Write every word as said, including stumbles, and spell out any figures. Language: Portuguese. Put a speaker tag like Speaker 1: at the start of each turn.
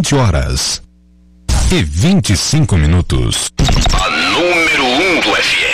Speaker 1: vinte horas e vinte e cinco minutos.
Speaker 2: A número um do F M.